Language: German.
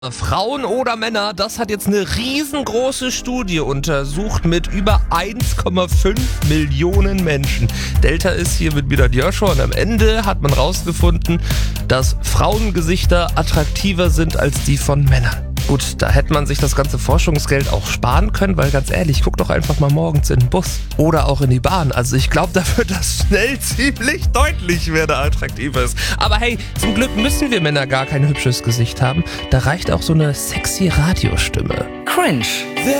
Frauen oder Männer, das hat jetzt eine riesengroße Studie untersucht mit über 1,5 Millionen Menschen. Delta ist hier mit wieder Joshua und am Ende hat man rausgefunden, dass Frauengesichter attraktiver sind als die von Männern. Gut, da hätte man sich das ganze Forschungsgeld auch sparen können, weil ganz ehrlich, guck doch einfach mal morgens in den Bus oder auch in die Bahn. Also ich glaube, da wird das schnell ziemlich deutlich, wer da attraktiver ist. Aber hey, zum Glück müssen wir Männer gar kein hübsches Gesicht haben. Da reicht auch so eine sexy Radiostimme. Cringe. Wer